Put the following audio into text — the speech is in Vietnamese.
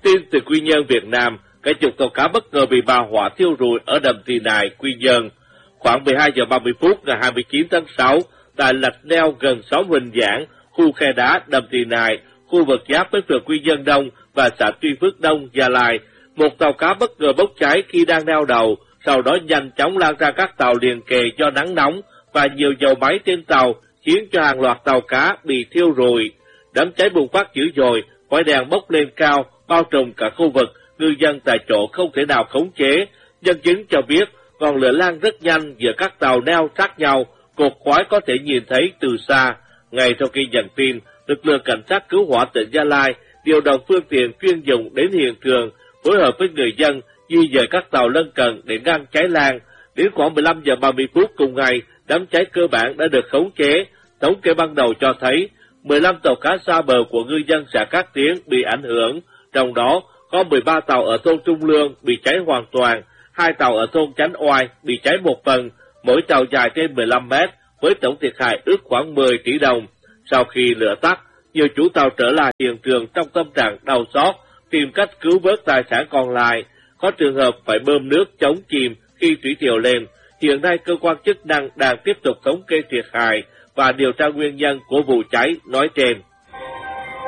Tin từ Quy Nhơn, Việt Nam, cả chục tàu cá bất ngờ bị bão hỏa thiêu rụi ở đầm Tỳ Nại, Quy Nhơn. Khoảng 12 giờ 30 phút ngày 29 tháng 6, tại lạch neo gần xóm Huỳnh Giảng, khu khe đá đầm Tỳ Nại, khu vực giáp với phường Quy Nhơn Đông và xã Tuy Phước Đông, Gia Lai, một tàu cá bất ngờ bốc cháy khi đang neo đậu, sau đó nhanh chóng lan ra các tàu liền kề do nắng nóng và nhiều dầu máy trên tàu, khiến cho hàng loạt tàu cá bị thiêu rụi. Đám cháy bùng phát dữ dội, khói đen bốc lên cao, bao trùm cả khu vực, ngư dân tại chỗ không thể nào khống chế. Nhân chứng cho biết, ngọn lửa lan rất nhanh giữa các tàu neo sát nhau, cột khói có thể nhìn thấy từ xa. Ngay sau khi nhận tin, lực lượng cảnh sát cứu hỏa tỉnh Gia Lai điều động phương tiện chuyên dụng đến hiện trường, phối hợp với người dân di dời các tàu lân cận để ngăn cháy lan. Đến khoảng 15 giờ 30 phút cùng ngày, đám cháy cơ bản đã được khống chế. Thống kê ban đầu cho thấy 15 tàu cá xa bờ của ngư dân xã Cát Tiến bị ảnh hưởng, trong đó có 13 tàu ở thôn Trung Lương bị cháy hoàn toàn, 2 tàu ở thôn Chánh Oai bị cháy một phần, mỗi tàu dài trên 15 mét, với tổng thiệt hại ước khoảng 10 tỷ đồng. Sau khi lửa tắt, nhiều chủ tàu trở lại hiện trường trong tâm trạng đau xót, tìm cách cứu vớt tài sản còn lại. Có trường hợp phải bơm nước chống chìm khi thủy triều lên. Hiện nay cơ quan chức năng đang tiếp tục thống kê thiệt hại và điều tra nguyên nhân của vụ cháy nói trên.